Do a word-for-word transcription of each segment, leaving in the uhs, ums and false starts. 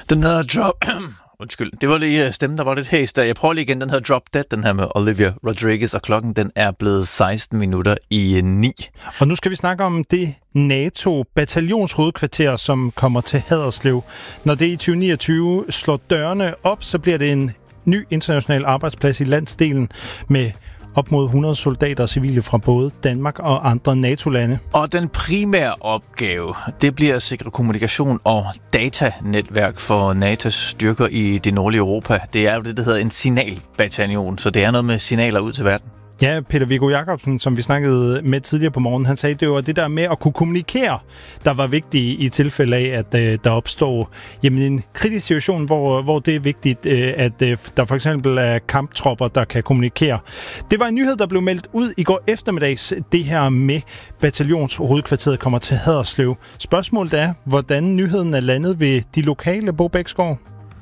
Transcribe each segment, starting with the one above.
Den hedder Drop... Undskyld, det var lige stemmen, der var lidt hæs der. Jeg prøver lige igen, den hedder Drop Dead, den her med Olivia Rodrigo, og klokken den er blevet seksten minutter i ni. Og nu skal vi snakke om det NATO-bataljonshovedkvarter, som kommer til Haderslev. Når det i tyve niogtyve slår dørene op, så bliver det en ny international arbejdsplads i landsdelen med op mod hundrede soldater og civile fra både Danmark og andre NATO-lande. Og den primære opgave, det bliver at sikre kommunikation og datanetværk for N A T O's styrker i det nordlige Europa. Det er jo det, der hedder en signalbataljon, så det er noget med signaler ud til verden. Ja, Peter Viggo Jacobsen, som vi snakkede med tidligere på morgen, han sagde, det var det der med at kunne kommunikere, der var vigtigt i tilfælde af, at øh, der opstår jamen, en kritisk situation, hvor, hvor det er vigtigt, øh, at øh, der for eksempel er kamptropper, der kan kommunikere. Det var en nyhed, der blev meldt ud i går eftermiddags, det her med bataljonshovedkvarteret kommer til Haderslev. Spørgsmålet er, hvordan nyheden er landet ved de lokale, Bo Bæksgaard?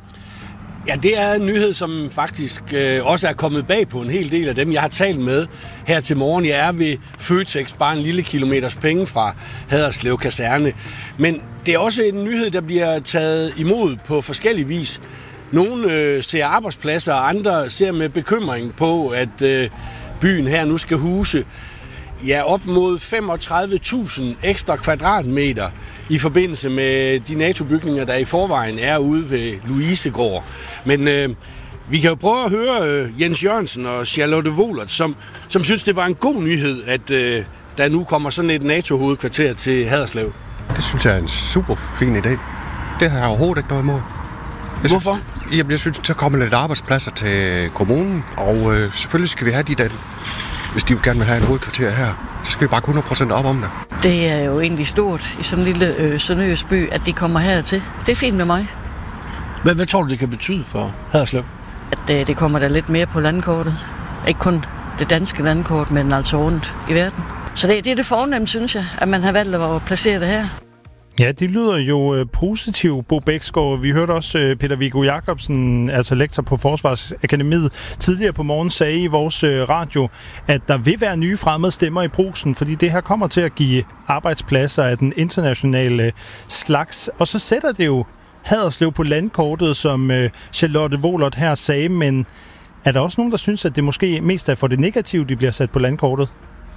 Ja, det er en nyhed, som faktisk øh, også er kommet bag på en hel del af dem, jeg har talt med her til morgen. Jeg er ved Føtex, bare en lille kilometers penge fra Haderslev Kaserne. Men det er også en nyhed, der bliver taget imod på forskellig vis. Nogle øh, ser arbejdspladser, og andre ser med bekymring på, at øh, byen her nu skal huse ja, op mod femogtredive tusind ekstra kvadratmeter i forbindelse med de NATO-bygninger, der i forvejen er ude ved Louisegård. Men øh, vi kan jo prøve at høre øh, Jens Jørgensen og Charlotte Wohlert, som, som synes, det var en god nyhed, at øh, der nu kommer sådan et NATO-hovedkvarter til Haderslev. Det synes jeg er en super fin idé. Det har jeg overhovedet ikke noget imod. Jeg Hvorfor? Synes, jamen, jeg synes, der kommer lidt arbejdspladser til kommunen, og øh, selvfølgelig skal vi have de der... Hvis de gerne vil have et hovedkvarter her, så skal vi bare hundrede procent op om det. Det er jo egentlig stort i sådan en lille øh, sønderjysk by, at de kommer hertil. Det er fint med mig. Hvad, hvad tror du, det kan betyde for Haderslev? At øh, det kommer der lidt mere på landkortet. Ikke kun det danske landkort, men altså rundt i verden. Så det, det er det fornemt, synes jeg, at man har valgt at placere det her. Ja, det lyder jo øh, positivt, Bo Bæksgaard. Vi hørte også øh, Peter Viggo Jacobsen, altså lektor på Forsvarsakademiet, tidligere på morgen sagde i vores øh, radio, at der vil være nye fremmede stemmer i Brugsen, fordi det her kommer til at give arbejdspladser af den internationale slags. Og så sætter det jo Haderslev på landkortet, som øh, Charlotte Wohlert her sagde, men er der også nogen, der synes, at det måske mest er for det negative, de bliver sat på landkortet?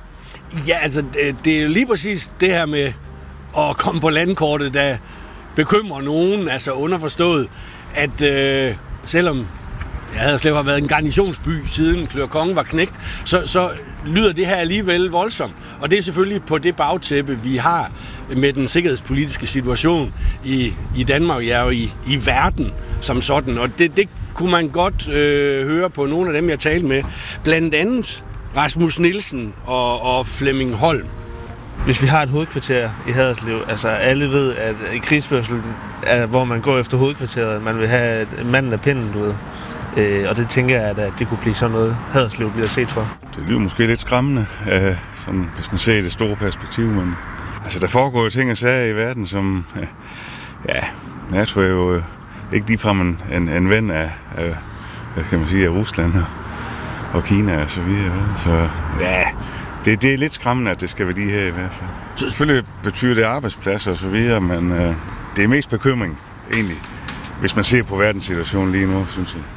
Ja, altså, det, det er jo lige præcis det her med at komme på landkortet, der bekymrer nogen, altså underforstået, at øh, selvom Haderslev har været en garnisonsby siden Klør Konge var knægt, så, så lyder det her alligevel voldsomt. Og det er selvfølgelig på det bagtæppe, vi har med den sikkerhedspolitiske situation i, i Danmark, ja, og i, i verden som sådan. Og det, det kunne man godt øh, høre på nogle af dem, jeg talte med. Blandt andet Rasmus Nielsen og, og Flemming Holm. Hvis vi har et hovedkvarter i Haderslev, altså alle ved, at i krigsførsel, er, hvor man går efter hovedkvarteret, man vil have manden af pinden, du ved. Øh, og det tænker jeg, at det kunne blive sådan noget, Haderslev bliver set for. Det lyder måske lidt skræmmende, øh, som, hvis man ser i det store perspektiv, men altså, der foregår jo ting og sager i verden, som, øh, ja, NATO er jo øh, ikke ligefrem en, en, en ven af, af, hvad kan man sige, af Rusland og, og Kina og så videre. Så ja, det, det er lidt skræmmende, at det skal være de her i hvert fald. Så selvfølgelig betyder det arbejdspladser og så videre, men øh, det er mest bekymring egentlig, hvis man ser på verdenssituationen lige nu, synes jeg.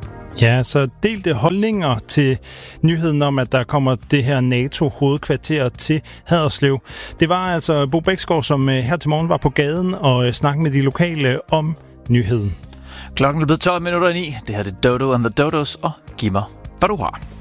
Ja, så delte holdninger til nyheden om, at der kommer det her NATO-hovedkvarter til Haderslev. Det var altså Bo Bæksgaard, som her til morgen var på gaden og snakkede med de lokale om nyheden. Klokken er blevet tolv minutter i ni. Det her er Dodo and the Dodos, og giv mig, hvad du har.